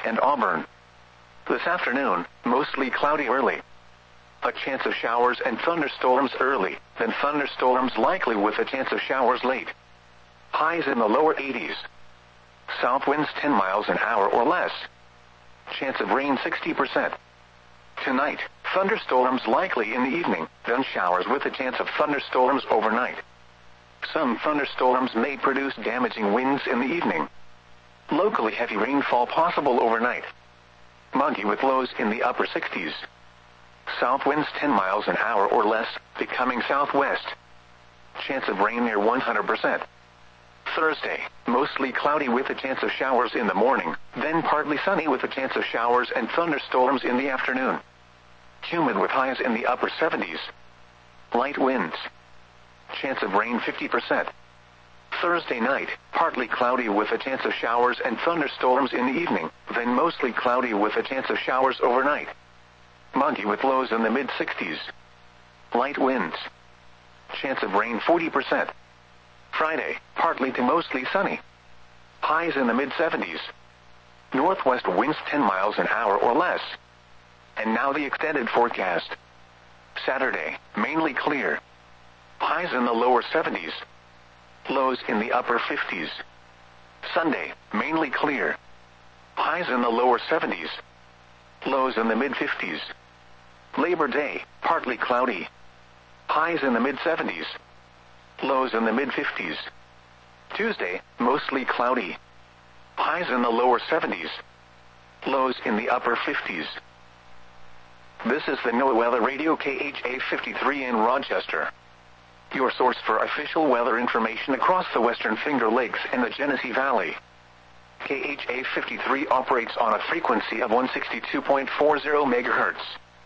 and Auburn. This afternoon, mostly cloudy early. A chance of showers and thunderstorms early, then thunderstorms likely with a chance of showers late. Highs in the lower 80s. South winds 10 miles an hour or less. Chance of rain 60%. Tonight, thunderstorms likely in the evening, then showers with a chance of thunderstorms overnight. Some thunderstorms may produce damaging winds in the evening. Locally heavy rainfall possible overnight. Muggy with lows in the upper 60s. South winds 10 miles an hour or less, becoming southwest. Chance of rain near 100%. Thursday, mostly cloudy with a chance of showers in the morning, then partly sunny with a chance of showers and thunderstorms in the afternoon. Humid with highs in the upper 70s. Light winds. Chance of rain 50%. Thursday night, partly cloudy with a chance of showers and thunderstorms in the evening, then mostly cloudy with a chance of showers overnight. Muggy with lows in the mid-60s. Light winds. Chance of rain 40%. Friday, partly to mostly sunny. Highs in the mid-70s. Northwest winds 10 miles an hour or less. And now the extended forecast. Saturday, mainly clear. Highs in the lower 70s. Lows in the upper 50s. Sunday, mainly clear. Highs in the lower 70s. Lows in the mid-50s. Labor Day, partly cloudy. Highs in the mid-70s. Lows in the mid-50s. Tuesday, mostly cloudy. Highs in the lower 70s. Lows in the upper 50s. This is the NOAA Weather Radio KHA 53 in Rochester. Your source for official weather information across the Western Finger Lakes and the Genesee Valley. KHA 53 operates on a frequency of 162.40 MHz.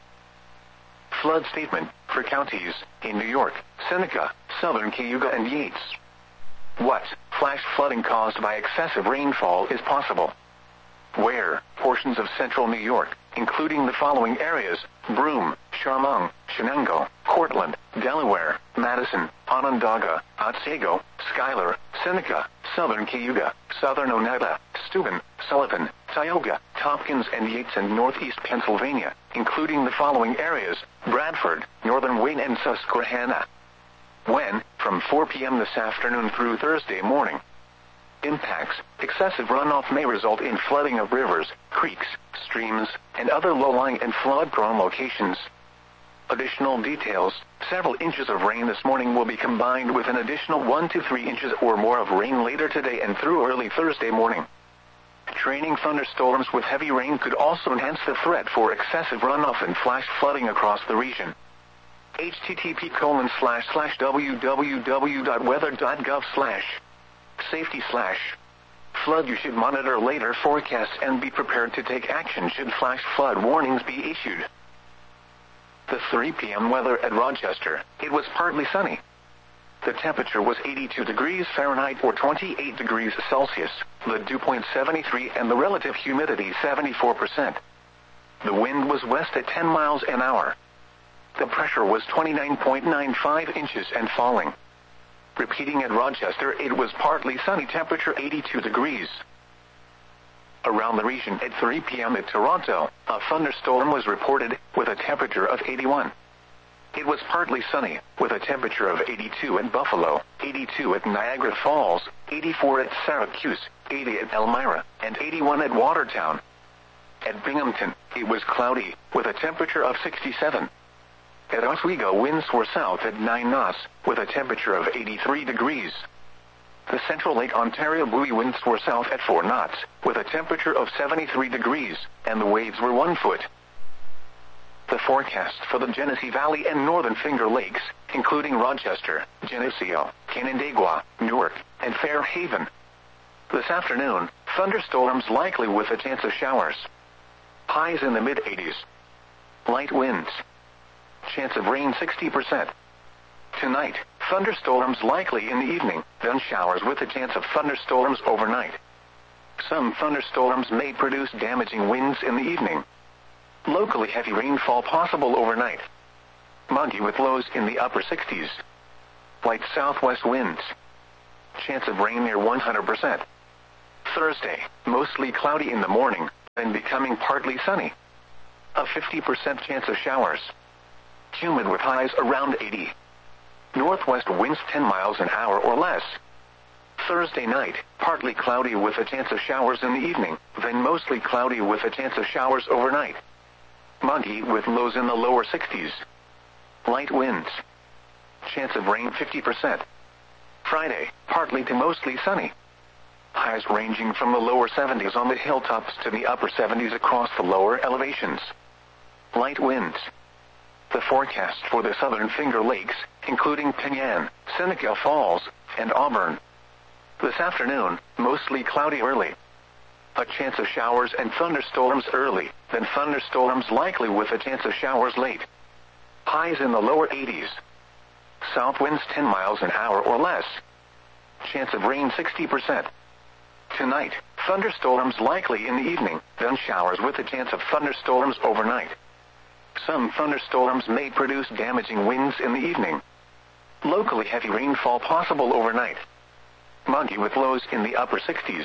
Flood statement for counties in New York, Seneca, Southern Cayuga, and Yates. What flash flooding caused by excessive rainfall is possible? Where portions of central New York, including the following areas: Broome, Chemung, Shenango, Cortland, Delaware, Madison, Onondaga, Otsego, Schuyler, Seneca, Southern Cayuga, Southern Oneida, Steuben, Sullivan, Tioga, Tompkins, and Yates, and northeast Pennsylvania, including the following areas: Bradford, Northern Wayne, and Susquehanna. When? From 4 p.m. this afternoon through Thursday morning. Impacts: excessive runoff may result in flooding of rivers, creeks, streams, and other low-lying and flood-prone locations. Additional details: several inches of rain this morning will be combined with an additional 1 to 3 inches or more of rain later today and through early Thursday morning. Training thunderstorms with heavy rain could also enhance the threat for excessive runoff and flash flooding across the region. http://wweather.gov/safety/flood. You should monitor later forecasts and be prepared to take action should flash flood warnings be issued. The 3 p.m. weather at Rochester: it was partly sunny. The temperature was 82 degrees Fahrenheit or 28 degrees Celsius, the dew point 73 and the relative humidity 74%. The wind was west at 10 miles an hour. The pressure was 29.95 inches and falling. Repeating at Rochester: it was partly sunny, temperature 82 degrees. Around the region at 3 p.m. at Toronto, a thunderstorm was reported with a temperature of 81. It was partly sunny, with a temperature of 82 at Buffalo, 82 at Niagara Falls, 84 at Syracuse, 80 at Elmira, and 81 at Watertown. At Binghamton, it was cloudy, with a temperature of 67. At Oswego, winds were south at 9 knots, with a temperature of 83 degrees. The Central Lake Ontario buoy winds were south at 4 knots, with a temperature of 73 degrees, and the waves were 1 foot. The forecast for the Genesee Valley and Northern Finger Lakes, including Rochester, Geneseo, Canandaigua, Newark, and Fairhaven. This afternoon, thunderstorms likely with a chance of showers. Highs in the mid-80s. Light winds. Chance of rain 60%. Tonight, thunderstorms likely in the evening, then showers with a chance of thunderstorms overnight. Some thunderstorms may produce damaging winds in the evening. Locally heavy rainfall possible overnight. Muggy with lows in the upper 60s. Light southwest winds. Chance of rain near 100%. Thursday, mostly cloudy in the morning, and becoming partly sunny. A 50% chance of showers. Humid with highs around 80. Northwest winds 10 miles an hour or less. Thursday night, partly cloudy with a chance of showers in the evening, then mostly cloudy with a chance of showers overnight. Muggy with lows in the lower 60s. Light winds. Chance of rain 50%. Friday, partly to mostly sunny. Highs ranging from the lower 70s on the hilltops to the upper 70s across the lower elevations. Light winds. The forecast for the southern Finger Lakes, including Penyan, Seneca Falls, and Auburn. This afternoon, mostly cloudy early. A chance of showers and thunderstorms early, then thunderstorms likely with a chance of showers late. Highs in the lower 80s. South winds 10 miles an hour or less. Chance of rain 60%. Tonight, thunderstorms likely in the evening, then showers with a chance of thunderstorms overnight. Some thunderstorms may produce damaging winds in the evening. Locally heavy rainfall possible overnight. Muggy with lows in the upper 60s.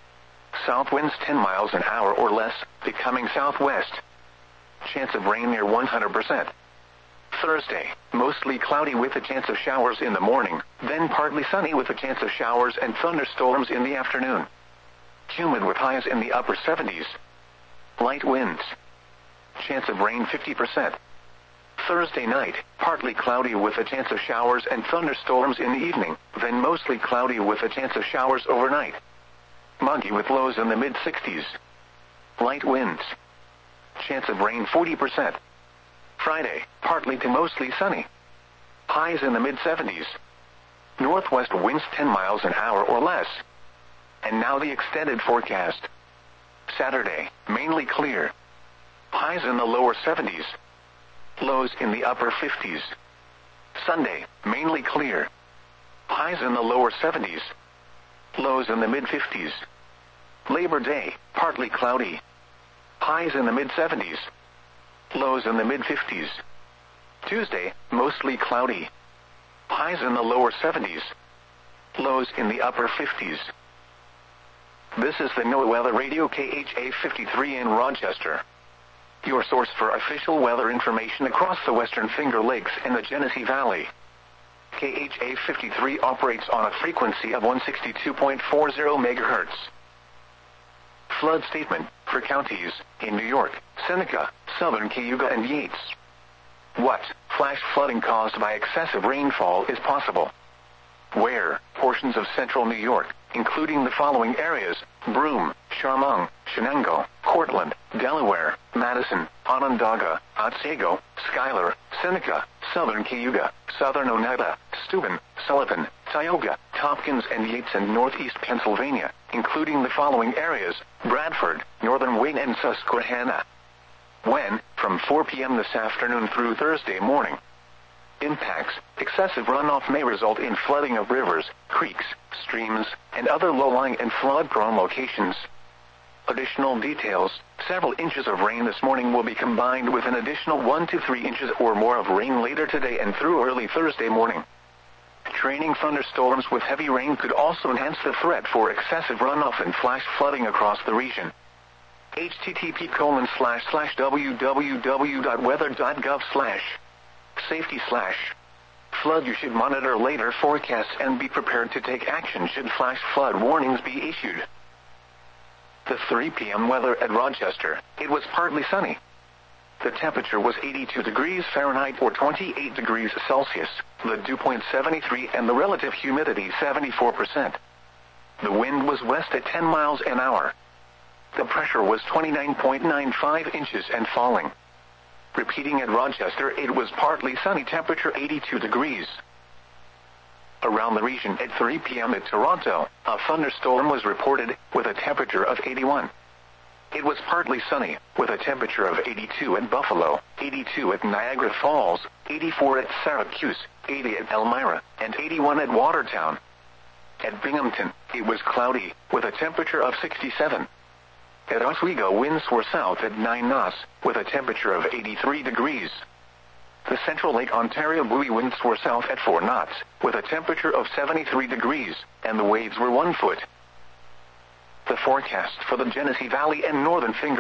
South winds 10 miles an hour or less, becoming southwest. Chance of rain near 100%. Thursday, mostly cloudy with a chance of showers in the morning, then partly sunny with a chance of showers and thunderstorms in the afternoon. Humid with highs in the upper 70s. Light winds. Chance of rain 50%. Thursday night, partly cloudy with a chance of showers and thunderstorms in the evening, then mostly cloudy with a chance of showers overnight. Muggy with lows in the mid-60s. Light winds. Chance of rain 40%. Friday, partly to mostly sunny. Highs in the mid-70s. Northwest winds 10 miles an hour or less. And now the extended forecast. Saturday, mainly clear. Highs in the lower 70s. Lows in the upper 50s. Sunday, mainly clear. Highs in the lower 70s. Lows in the mid-50s. Labor Day, partly cloudy. Highs in the mid-70s. Lows in the mid-50s. Tuesday, mostly cloudy. Highs in the lower 70s. Lows in the upper 50s. This is the NOAA Weather Radio KHA 53 in Rochester. Your source for official weather information across the Western Finger Lakes and the Genesee Valley. KHA 53 operates on a frequency of 162.40 MHz. Flood statement for counties in New York, Seneca, Southern Cayuga, and Yates. What flash flooding caused by excessive rainfall is possible? Where portions of central New York, including the following areas: Broome, Shamong, Shenango, Cortland, Delaware, Madison, Onondaga, Otsego, Schuyler, Seneca, Southern Cayuga, Southern Oneida, Steuben, Sullivan, Tioga, Tompkins, and Yates, and Northeast Pennsylvania, including the following areas: Bradford, Northern Wayne, and Susquehanna. When? From 4 p.m. this afternoon through Thursday morning. Impacts: excessive runoff may result in flooding of rivers, creeks, streams, and other low-lying and flood-prone locations. Additional details: several inches of rain this morning will be combined with an additional 1 to 3 inches or more of rain later today and through early Thursday morning. Training thunderstorms with heavy rain could also enhance the threat for excessive runoff and flash flooding across the region. http://www.weather.gov/safety/flood. You should monitor later forecasts and be prepared to take action should flash flood warnings be issued. The 3 p.m. weather at Rochester: it was partly sunny. The temperature was 82 degrees Fahrenheit or 28 degrees Celsius, the dew point 73, and the relative humidity 74%. The wind was west at 10 miles an hour. The pressure was 29.95 inches and falling. Repeating at Rochester: it was partly sunny, temperature 82 degrees. Around the region at 3 p.m. at Toronto, a thunderstorm was reported, with a temperature of 81. It was partly sunny, with a temperature of 82 at Buffalo, 82 at Niagara Falls, 84 at Syracuse, 80 at Elmira, and 81 at Watertown. At Binghamton, it was cloudy, with a temperature of 67. At Oswego, winds were south at 9 knots, with a temperature of 83 degrees. The Central Lake Ontario buoy winds were south at 4 knots, with a temperature of 73 degrees, and the waves were 1 foot. The forecast for the Genesee Valley and Northern Finger